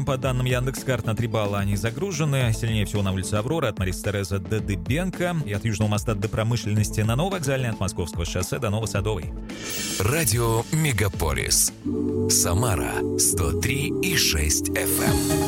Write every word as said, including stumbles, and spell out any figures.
По данным Яндекс.Карт, на три балла они загружены. Сильнее всего на улице Авроры от Марисы Терезы до Дыбенко и от Южного моста до Промышленности на Нововокзальной, от Московского шоссе до Новосадовой. Радио Мегаполис. Самара сто три и шесть эф эм.